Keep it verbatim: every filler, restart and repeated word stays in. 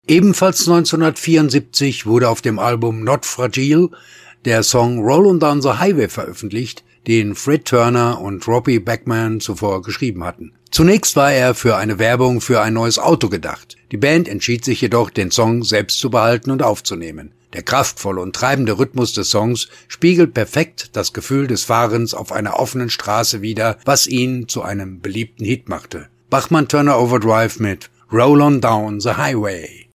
Ebenfalls neunzehnhundertvierundsiebzig wurde auf dem Album Not Fragile der Song Rollin' Down the Highway veröffentlicht, den Fred Turner und Robbie Bachman zuvor geschrieben hatten. Zunächst war er für eine Werbung für ein neues Auto gedacht. Die Band entschied sich jedoch, den Song selbst zu behalten und aufzunehmen. Der kraftvolle und treibende Rhythmus des Songs spiegelt perfekt das Gefühl des Fahrens auf einer offenen Straße wider, was ihn zu einem beliebten Hit machte. Bachman-Turner Overdrive mit Rollin' Down the Highway.